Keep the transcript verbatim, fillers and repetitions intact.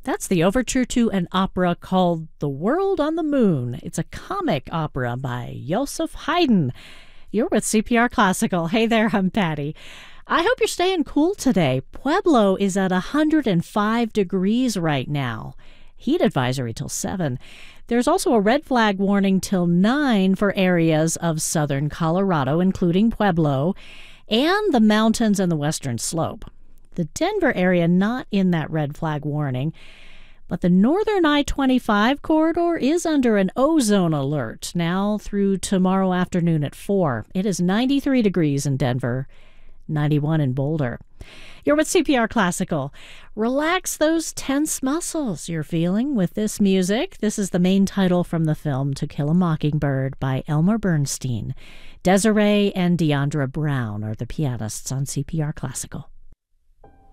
That's the overture to an opera called The World on the Moon. It's a comic opera by Joseph Haydn. You're with C P R Classical. Hey there, I'm Patty. I hope you're staying cool today. Pueblo is at one hundred five degrees right now. Heat advisory till seven. There's also a red flag warning till nine for areas of southern Colorado, including Pueblo, and the mountains and the western slope. The Denver area not in that red flag warning, but the northern I twenty-five corridor is under an ozone alert now through tomorrow afternoon at four. It is ninety-three degrees in Denver, ninety-one in Boulder. You're with C P R Classical. Relax those tense muscles you're feeling with this music. This is the main title from the film To Kill a Mockingbird by Elmer Bernstein. Desiree and Deandra Brown are the pianists on C P R Classical.